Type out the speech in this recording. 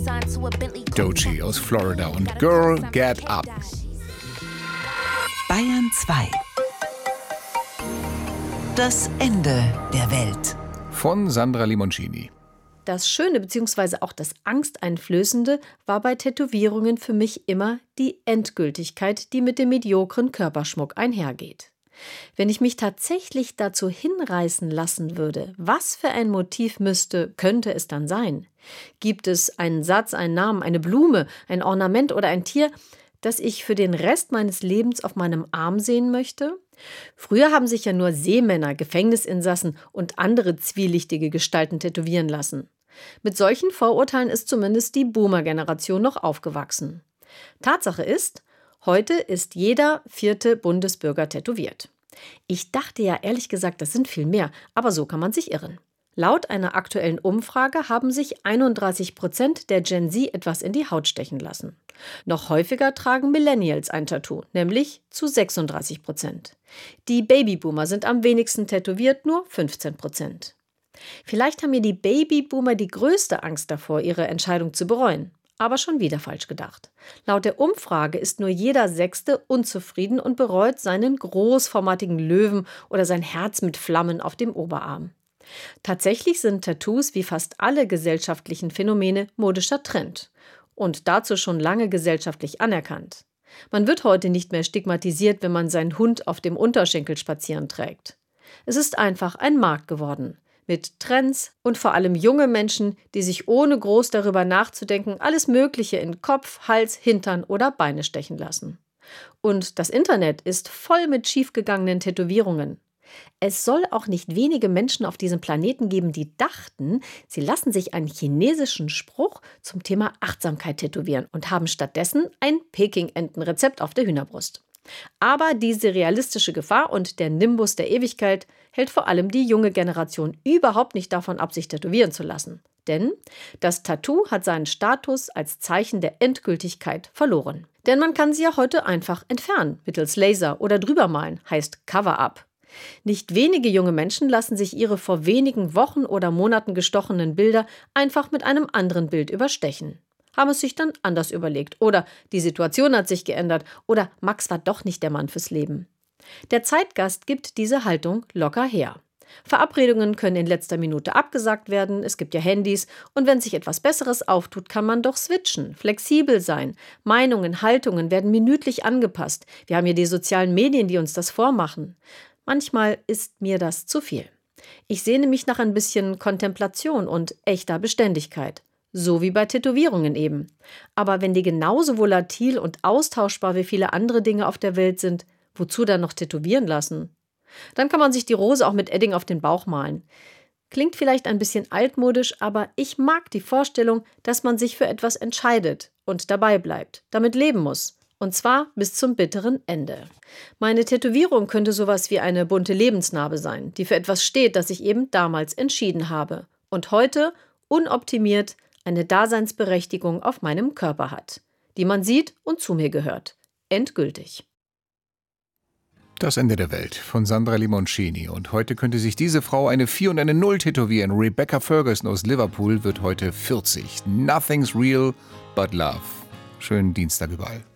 Doechii aus Florida und Girl Get Up. Bayern 2. Das Ende der Welt. Von Sandra Limoncini. Das Schöne bzw. auch das Angsteinflößende war bei Tätowierungen für mich immer die Endgültigkeit, die mit dem mediokren Körperschmuck einhergeht. Wenn ich mich tatsächlich dazu hinreißen lassen würde, was für ein Motiv könnte es dann sein? Gibt es einen Satz, einen Namen, eine Blume, ein Ornament oder ein Tier, das ich für den Rest meines Lebens auf meinem Arm sehen möchte? Früher haben sich ja nur Seemänner, Gefängnisinsassen und andere zwielichtige Gestalten tätowieren lassen. Mit solchen Vorurteilen ist zumindest die Boomer-Generation noch aufgewachsen. Tatsache ist, heute ist jeder 4. Bundesbürger tätowiert. Ich dachte ja ehrlich gesagt, das sind viel mehr, aber so kann man sich irren. Laut einer aktuellen Umfrage haben sich 31% der Gen Z etwas in die Haut stechen lassen. Noch häufiger tragen Millennials ein Tattoo, nämlich zu 36%. Die Babyboomer sind am wenigsten tätowiert, nur 15%. Vielleicht haben mir die Babyboomer die größte Angst davor, ihre Entscheidung zu bereuen. Aber schon wieder falsch gedacht. Laut der Umfrage ist nur jeder 6. unzufrieden und bereut seinen großformatigen Löwen oder sein Herz mit Flammen auf dem Oberarm. Tatsächlich sind Tattoos wie fast alle gesellschaftlichen Phänomene modischer Trend und dazu schon lange gesellschaftlich anerkannt. Man wird heute nicht mehr stigmatisiert, wenn man seinen Hund auf dem Unterschenkel spazieren trägt. Es ist einfach ein Markt geworden. Mit Trends und vor allem junge Menschen, die sich ohne groß darüber nachzudenken alles Mögliche in Kopf, Hals, Hintern oder Beine stechen lassen. Und das Internet ist voll mit schiefgegangenen Tätowierungen. Es soll auch nicht wenige Menschen auf diesem Planeten geben, die dachten, sie lassen sich einen chinesischen Spruch zum Thema Achtsamkeit tätowieren und haben stattdessen ein Peking-Enten-Rezept auf der Hühnerbrust. Aber diese realistische Gefahr und der Nimbus der Ewigkeit hält vor allem die junge Generation überhaupt nicht davon ab, sich tätowieren zu lassen. Denn das Tattoo hat seinen Status als Zeichen der Endgültigkeit verloren. Denn man kann sie ja heute einfach entfernen, mittels Laser oder drübermalen, heißt Cover-up. Nicht wenige junge Menschen lassen sich ihre vor wenigen Wochen oder Monaten gestochenen Bilder einfach mit einem anderen Bild überstechen. Haben es sich dann anders überlegt oder die Situation hat sich geändert oder Max war doch nicht der Mann fürs Leben. Der Zeitgeist gibt diese Haltung locker her. Verabredungen können in letzter Minute abgesagt werden, es gibt ja Handys und wenn sich etwas Besseres auftut, kann man doch switchen, flexibel sein. Meinungen, Haltungen werden minütlich angepasst. Wir haben ja die sozialen Medien, die uns das vormachen. Manchmal ist mir das zu viel. Ich sehne mich nach ein bisschen Kontemplation und echter Beständigkeit. So wie bei Tätowierungen eben. Aber wenn die genauso volatil und austauschbar wie viele andere Dinge auf der Welt sind, wozu dann noch tätowieren lassen? Dann kann man sich die Rose auch mit Edding auf den Bauch malen. Klingt vielleicht ein bisschen altmodisch, aber ich mag die Vorstellung, dass man sich für etwas entscheidet und dabei bleibt, damit leben muss. Und zwar bis zum bitteren Ende. Meine Tätowierung könnte sowas wie eine bunte Lebensnarbe sein, die für etwas steht, das ich eben damals entschieden habe und heute unoptimiert eine Daseinsberechtigung auf meinem Körper hat, die man sieht und zu mir gehört. Endgültig. Das Ende der Welt von Sandra Limoncini. Und heute könnte sich diese Frau eine 4 und eine 0 tätowieren. Rebecca Ferguson aus Liverpool wird heute 40. Nothing's real but love. Schönen Dienstag überall.